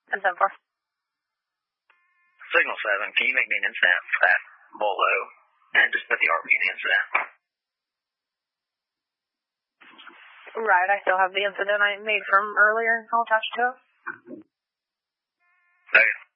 And 7-4. Signal 7, can you make me an incident for that Bolo and just put the RV in the incident? Right, I still have the incident I made from earlier. I'll attach to it. Okay.